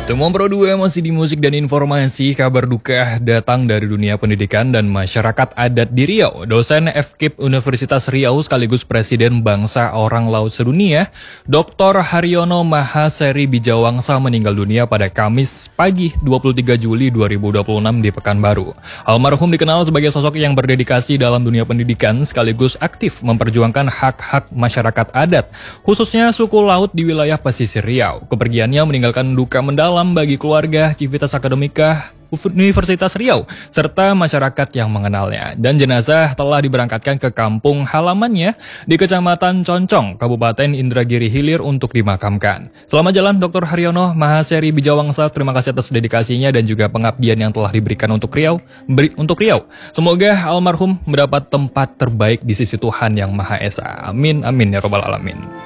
Temuan Pro 2 masih di musik dan informasi. Kabar duka datang dari dunia pendidikan dan masyarakat adat di Riau. Dosen FKIP Universitas Riau sekaligus Presiden Bangsa Orang Laut Sedunia, Dr. Haryono Mahaseri Bijawangsa meninggal dunia pada Kamis pagi 23 Juli 2026 di Pekanbaru. Almarhum dikenal sebagai sosok yang berdedikasi dalam dunia pendidikan sekaligus aktif memperjuangkan hak-hak masyarakat adat, khususnya suku laut di wilayah pesisir Riau. Kepergiannya meninggalkan duka mendalam bagi keluarga, Civitas Akademika Universitas Riau, serta masyarakat yang mengenalnya. Dan jenazah telah diberangkatkan ke kampung halamannya di Kecamatan Concong, Kabupaten Indragiri Hilir untuk dimakamkan. Selamat jalan Dr. Haryono Mahaseri Bijawangsa, terima kasih atas dedikasinya dan juga pengabdian yang telah diberikan untuk Riau. Semoga almarhum mendapat tempat terbaik di sisi Tuhan Yang Maha Esa. Amin, amin ya robbal alamin.